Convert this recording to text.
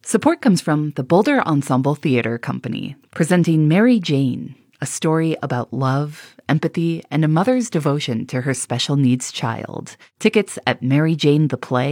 Support comes from the Boulder Ensemble Theater Company, presenting Mary Jane, a story about love, empathy, and a mother's devotion to her special needs child. Tickets at maryjanetheplay.com.